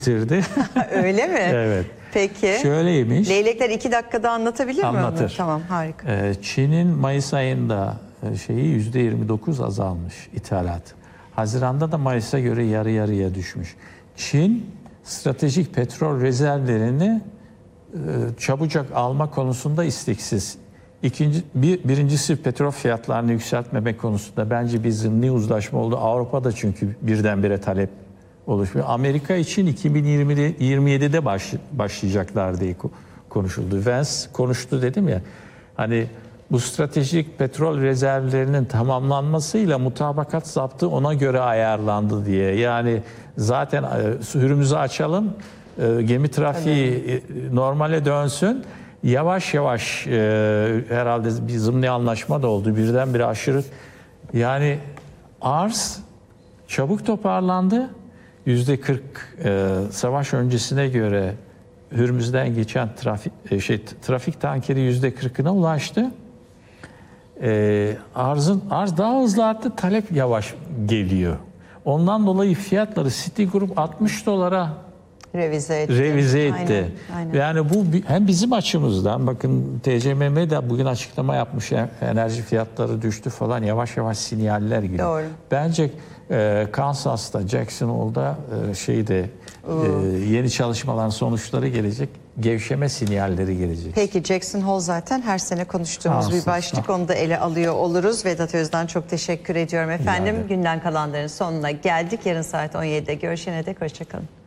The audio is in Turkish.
bitirdi. Öyle mi? Evet. Peki. Şöyleymiş. Leylekler 2 dakikada anlatabilir mi? Anlatır. Tamam, harika. Çin'in Mayıs ayında %29 azalmış ithalat. Haziran'da da Mayıs'a göre yarı yarıya düşmüş. Çin stratejik petrol rezervlerini çabucak alma konusunda isteksiz. Birincisi petrol fiyatlarını yükseltmemek konusunda bence bir zımni uzlaşma oldu. Avrupa'da çünkü birdenbire talep oluşmuyor. Amerika için 2027'de başlayacaklar diye konuşuldu. Vance konuştu dedim ya. Hani bu stratejik petrol rezervlerinin tamamlanmasıyla mutabakat zaptı ona göre ayarlandı diye. Yani zaten Hürmüz'ü açalım, gemi trafiği normale dönsün. Yavaş yavaş herhalde bir zımni anlaşma da oldu. Birdenbire aşırı, yani arz çabuk toparlandı. %40 savaş öncesine göre Hürmüz'den geçen trafik tankeri %40'ına ulaştı. Arz daha hızlı arttı, talep yavaş geliyor. Ondan dolayı fiyatları Citigroup $60 revize etti. Aynen. Yani bu hem bizim açımızdan, bakın TCMM de bugün açıklama yapmış, enerji fiyatları düştü falan, yavaş yavaş sinyaller geliyor. Doğru. Bence Kansas'ta, Jackson Hole'da yeni çalışmaların sonuçları gelecek. Gevşeme sinyalleri gelecek. Peki, Jackson Hole zaten her sene konuştuğumuz Kansas, bir başlık. Onu da ele alıyor oluruz. Vedat Özden, çok teşekkür ediyorum efendim. Günden kalanların sonuna geldik. Yarın saat 17'de görüşene dek hoşçakalın.